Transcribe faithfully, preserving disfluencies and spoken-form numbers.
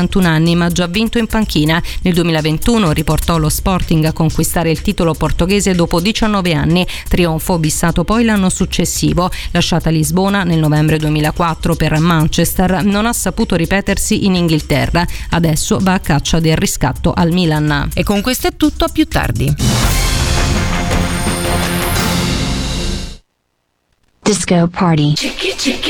quarantuno anni, ma già vinto in panchina. Nel duemilaventuno riportò lo Sporting a conquistare il titolo portoghese dopo diciannove anni, trionfo bissato poi l'anno successivo. Lasciata Lisbona nel novembre duemilaquattro per Manchester, non ha saputo ripetersi in Inghilterra. Adesso va a caccia del riscatto al Milan. E con questo è tutto, a più tardi. Disco Party.